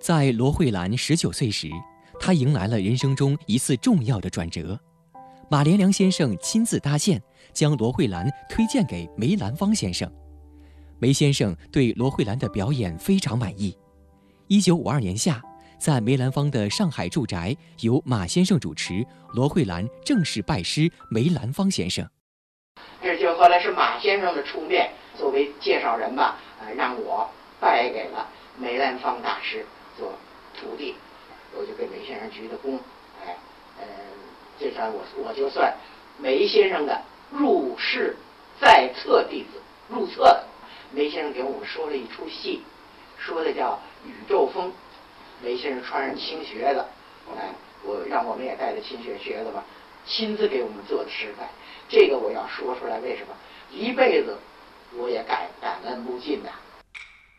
在罗慧兰19岁时，她迎来了人生中一次重要的转折。马连良先生亲自搭线，将罗慧兰推荐给梅兰芳先生。梅先生对罗慧兰的表演非常满意。1952年夏，在梅兰芳的上海住宅，由马先生主持，罗慧兰正式拜师梅兰芳先生。 这就后来是马先生的出面，作为介绍人吧，让我拜给了梅兰芳大师做徒弟，我就给梅先生鞠的躬，这算我就算梅先生的入室在册弟子，入册的。梅先生给我们说了一出戏，说的叫《宇宙风》。梅先生穿上青靴子，让我们也带着青靴子吧，亲自给我们做的示范。这个我要说出来，为什么？一辈子我也感恩不尽的。